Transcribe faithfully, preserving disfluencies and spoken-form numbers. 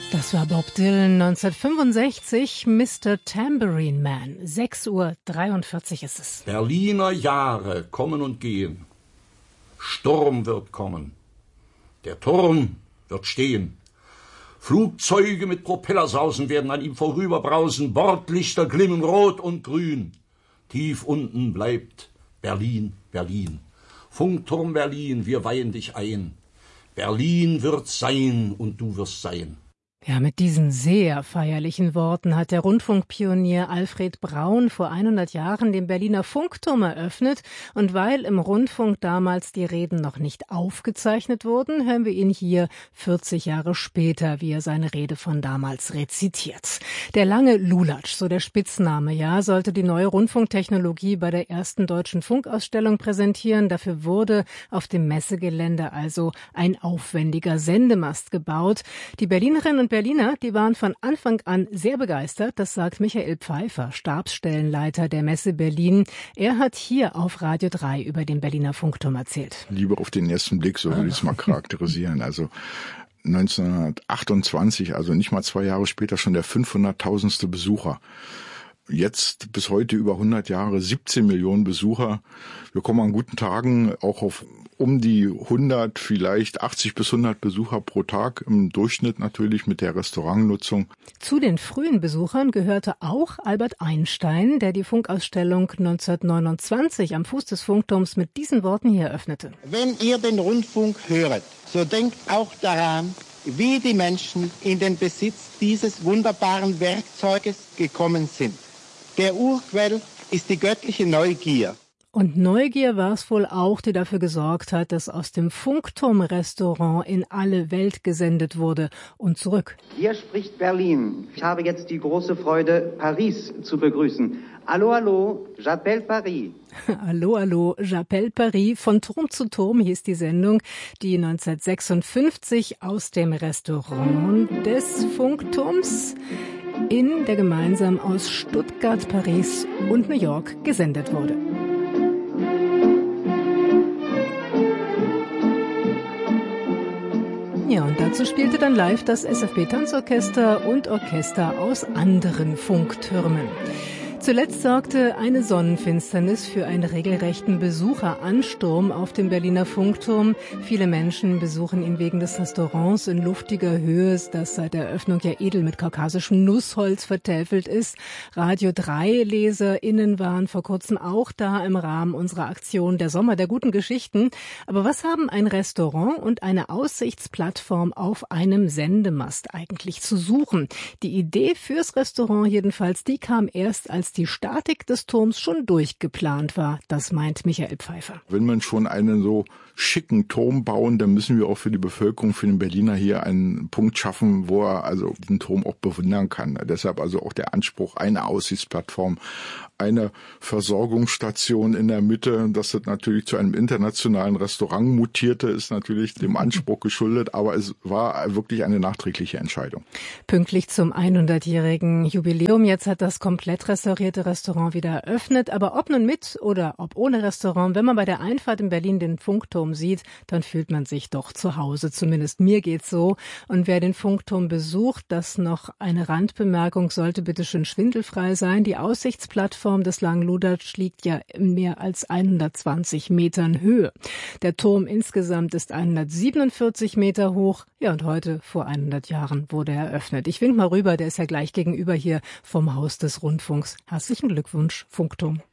Das war Bob Dylan neunzehnhundertfünfundsechzig, Mister Tambourine Man. sechs Uhr dreiundvierzig ist es. Berliner Jahre kommen und gehen. Sturm wird kommen. Der Turm wird stehen. Flugzeuge mit Propellersausen werden an ihm vorüberbrausen. Bordlichter glimmen rot und grün. Tief unten bleibt Berlin, Berlin. Funkturm Berlin, wir weihen dich ein. Berlin wird sein und du wirst sein. Ja, mit diesen sehr feierlichen Worten hat der Rundfunkpionier Alfred Braun vor hundert Jahren den Berliner Funkturm eröffnet. Und weil im Rundfunk damals die Reden noch nicht aufgezeichnet wurden, hören wir ihn hier vierzig Jahre später, wie er seine Rede von damals rezitiert. Der lange Lulatsch, so der Spitzname, ja, sollte die neue Rundfunktechnologie bei der ersten deutschen Funkausstellung präsentieren. Dafür wurde auf dem Messegelände also ein aufwendiger Sendemast gebaut. Die Berlinerinnen und Berliner, die waren von Anfang an sehr begeistert. Das sagt Michael Pfeiffer, Stabsstellenleiter der Messe Berlin. Er hat hier auf Radio drei über den Berliner Funkturm erzählt. Liebe auf den ersten Blick, so würde ich es mal charakterisieren. Also neunzehnhundertachtundzwanzig, also nicht mal zwei Jahre später, schon der fünfhunderttausendste Besucher. Jetzt bis heute über hundert Jahre siebzehn Millionen Besucher. Wir kommen an guten Tagen auch auf um die hundert, vielleicht achtzig bis hundert Besucher pro Tag, im Durchschnitt natürlich mit der Restaurantnutzung. Zu den frühen Besuchern gehörte auch Albert Einstein, der die Funkausstellung neunzehnhundertneunundzwanzig am Fuß des Funkturms mit diesen Worten hier eröffnete. Wenn ihr den Rundfunk höret, so denkt auch daran, wie die Menschen in den Besitz dieses wunderbaren Werkzeuges gekommen sind. Der Urquell ist die göttliche Neugier. Und Neugier war es wohl auch, die dafür gesorgt hat, dass aus dem Funkturm-Restaurant in alle Welt gesendet wurde und zurück. Hier spricht Berlin. Ich habe jetzt die große Freude, Paris zu begrüßen. Allô, allô, j'appelle Paris. Allô, allô, j'appelle Paris. Von Turm zu Turm hieß die Sendung, die neunzehnhundertsechsundfünfzig aus dem Restaurant des Funkturms in der gemeinsam aus Stuttgart, Paris und New York gesendet wurde. Ja, und dazu spielte dann live das S F B-Tanzorchester und Orchester aus anderen Funktürmen. Zuletzt sorgte eine Sonnenfinsternis für einen regelrechten Besucheransturm auf dem Berliner Funkturm. Viele Menschen besuchen ihn wegen des Restaurants in luftiger Höhe, das seit der Eröffnung ja edel mit kaukasischem Nussholz vertäfelt ist. Radio drei LeserInnen waren vor kurzem auch da im Rahmen unserer Aktion Der Sommer der guten Geschichten. Aber was haben ein Restaurant und eine Aussichtsplattform auf einem Sendemast eigentlich zu suchen? Die Idee fürs Restaurant jedenfalls, die kam erst, als die Statik des Turms schon durchgeplant war. Das meint Michael Pfeiffer. Wenn man schon einen so schicken Turm bauen, dann müssen wir auch für die Bevölkerung, für den Berliner hier einen Punkt schaffen, wo er also den Turm auch bewundern kann. Deshalb also auch der Anspruch, eine Aussichtsplattform, eine Versorgungsstation in der Mitte. Dass das natürlich zu einem internationalen Restaurant mutierte, ist natürlich dem Anspruch geschuldet, aber es war wirklich eine nachträgliche Entscheidung. Pünktlich zum hundertjährigen Jubiläum, jetzt hat das komplett restaurierte Restaurant wieder eröffnet, aber ob nun mit oder ob ohne Restaurant, wenn man bei der Einfahrt in Berlin den Funkturm sieht, dann fühlt man sich doch zu Hause, zumindest mir geht's so. Und wer den Funkturm besucht, das noch eine Randbemerkung, sollte bitte schön schwindelfrei sein. Die Aussichtsplattform des Langen Lulatsch liegt ja in mehr als hundertzwanzig Metern Höhe. Der Turm insgesamt ist hundertsiebenundvierzig Meter hoch. Ja, und heute vor hundert Jahren wurde er eröffnet. Ich wink mal rüber, der ist ja gleich gegenüber hier vom Haus des Rundfunks. Herzlichen Glückwunsch, Funkturm.